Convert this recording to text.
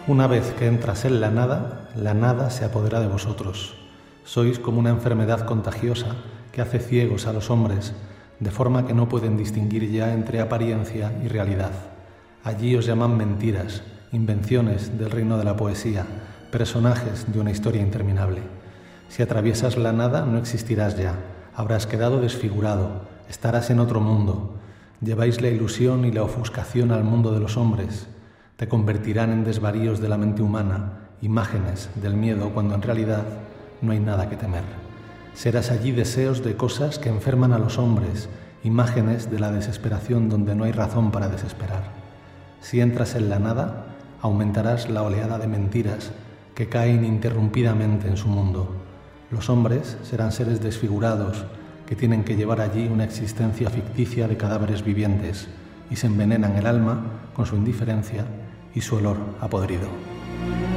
Una vez que entras en la nada se apodera de vosotros. Sois como una enfermedad contagiosa que hace ciegos a los hombres, de forma que no pueden distinguir ya entre apariencia y realidad. Allí os llaman mentiras, invenciones del reino de la poesía, personajes de una historia interminable. Si atraviesas la nada no existirás ya, habrás quedado desfigurado, estarás en otro mundo. Lleváis la ilusión y la ofuscación al mundo de los hombres. Te convertirán en desvaríos de la mente humana, imágenes del miedo cuando en realidad no hay nada que temer. Serás allí deseos de cosas que enferman a los hombres, imágenes de la desesperación donde no hay razón para desesperar. Si entras en la nada, aumentarás la oleada de mentiras que caen interrumpidamente en su mundo. Los hombres serán seres desfigurados que tienen que llevar allí una existencia ficticia de cadáveres vivientes y se envenenan el alma con su indiferencia y su olor a podrido.